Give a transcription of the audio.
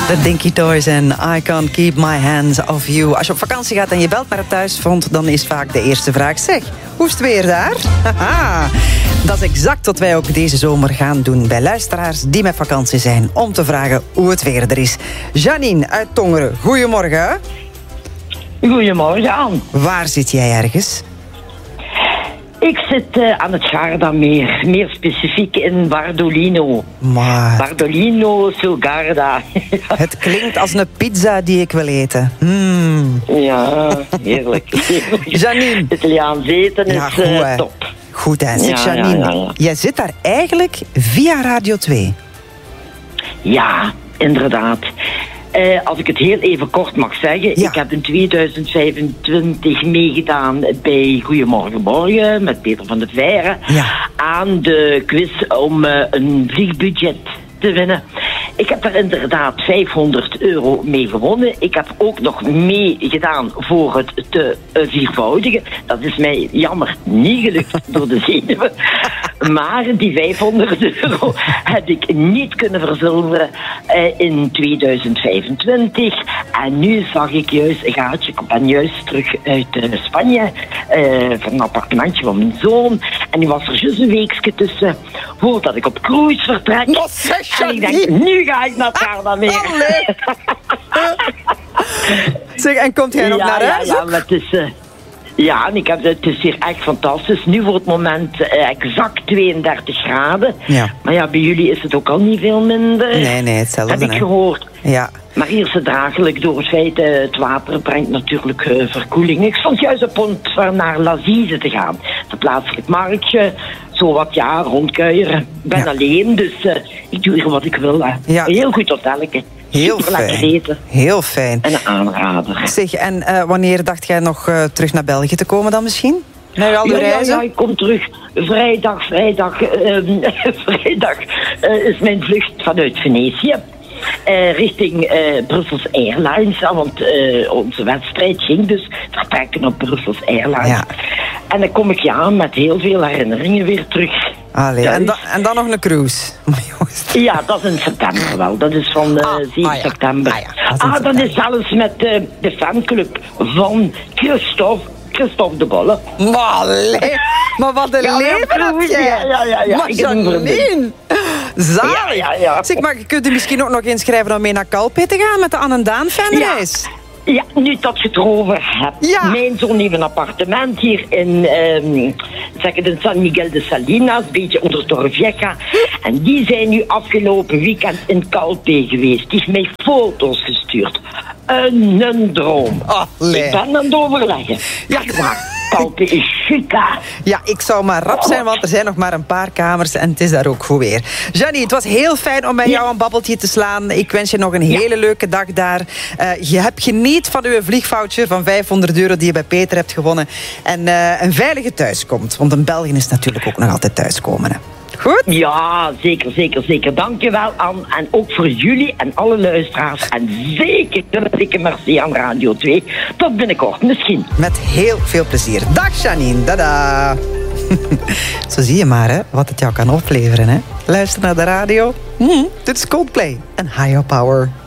De Dinky Toys en I Can't Keep My Hands Off You. Als je op vakantie gaat en je belt naar het thuisfront, dan is vaak de eerste vraag: zeg, hoe is het weer daar? Haha. Dat is exact wat wij ook deze zomer gaan doen bij luisteraars die met vakantie zijn, om te vragen hoe het weer er is. Janine uit Tongeren, goedemorgen. Goedemorgen, Anne. Waar zit jij ergens? Ik zit aan het Gardameer, meer specifiek in Bardolino. Maar Bardolino sul Garda. het klinkt als een pizza die ik wil eten. Ja, heerlijk. Janine. Italiaans eten is goed, top. Goed, hè. Zeg, Janine, jij zit daar eigenlijk via Radio 2. Ja, inderdaad. Als ik het heel even kort mag zeggen. Ja. Ik heb in 2025 meegedaan bij Goedemorgen Morgen met Peter van der Veire. Ja. Aan de quiz om een vliegbudget te winnen. Ik heb daar inderdaad €500 mee gewonnen. Ik heb ook nog meegedaan voor het te viervoudigen. Dat is mij jammer niet gelukt door de zenuwen. Maar die €500 heb ik niet kunnen verzilveren in 2025. En nu zag ik juist een gaatje. Ik ben juist terug uit Spanje. Van een appartementje van mijn zoon. En nu was er juist een weekje tussen voordat ik op cruise vertrek. En ik denk, nu ga ik naar het Gardameer. Zeg, en komt jij nog naar huis? Ja, maar het is... Ja, en het is hier echt fantastisch. Nu voor het moment exact 32 graden. Ja. Maar ja, bij jullie is het ook al niet veel minder. Nee, hetzelfde. Heb ik gehoord. Ja. Maar hier is het draaglijk door het feit, het water brengt natuurlijk verkoeling. Ik stond juist op punt naar L'Assise te gaan. Het plaatselijk marktje, zo wat rondkuieren. Ik ben alleen, dus ik doe hier wat ik wil. Ja. Heel goed hotelletje. Heel super lekker fijn. eten. Heel fijn. En een aanrader. Zeg, en wanneer dacht jij nog terug naar België te komen dan misschien? Na al die reizen? Ja, ik kom terug. Vrijdag is mijn vlucht vanuit Venetië. Richting Brussels Airlines. Want onze wedstrijd ging dus vertrekken op Brussels Airlines. Ja. En dan kom ik met heel veel herinneringen weer terug. Allee, en dan nog een cruise. Ja, dat is in september wel. Dat is van 7 september. Dat is zelfs met de fanclub van Christophe de Bolle. Maar wat een leven had jij. Ja. Maar Janine. Zalig. Ja. Zeg, maar je kunt je misschien ook nog inschrijven om mee naar Calpe te gaan met de Anne en Daan fanreis. Ja, nu dat je het erover hebt. Ja. Mijn zoon heeft een appartement hier in San Miguel de Salinas, een beetje onder Torrevieja. En die zijn nu afgelopen weekend in Calpe geweest. Die heeft mij foto's gestuurd. Een droom. Ik ben aan het overleggen. Ja, maar Calpe is chic, hè? Ja, ik zou maar rap zijn, want er zijn nog maar een paar kamers en het is daar ook goed weer. Janine, het was heel fijn om bij jou een babbeltje te slaan. Ik wens je nog een hele leuke dag daar. Je hebt geniet van uw vliegvoucher van €500 die je bij Peter hebt gewonnen. En een veilige thuiskomst, want een België is natuurlijk ook nog altijd thuiskomen. Hè. Goed? Ja, zeker. Dankjewel, Anne. En ook voor jullie en alle luisteraars. En zeker een dikke merci aan Radio 2. Tot binnenkort, misschien. Met heel veel plezier. Dag Janine, dada. Zo zie je maar, hè, wat het jou kan opleveren. Hè. Luister naar de radio. Dit is Coldplay en Higher Power.